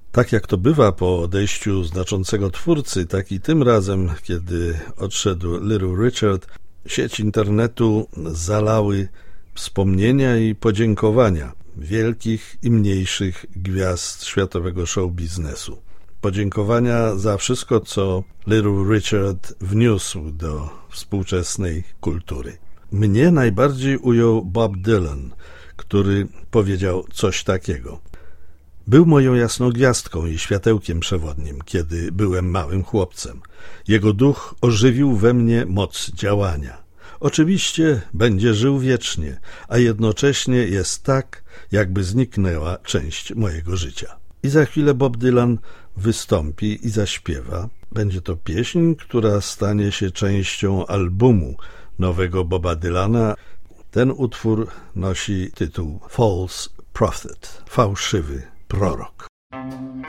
Tak jak to bywa po odejściu znaczącego twórcy, tak i tym razem, kiedy odszedł Little Richard, sieć internetu zalały wspomnienia i podziękowania wielkich i mniejszych gwiazd światowego show biznesu. Podziękowania za wszystko, co Little Richard wniósł do współczesnej kultury. Mnie najbardziej ujął Bob Dylan, który powiedział coś takiego. Był moją jasną gwiazdką i światełkiem przewodnim, kiedy byłem małym chłopcem. Jego duch ożywił we mnie moc działania. Oczywiście będzie żył wiecznie, a jednocześnie jest tak, jakby zniknęła część mojego życia. I za chwilę Bob Dylan wystąpi i zaśpiewa. Będzie to pieśń, która stanie się częścią albumu nowego Boba Dylana. Ten utwór nosi tytuł False Prophet, fałszywy prorok.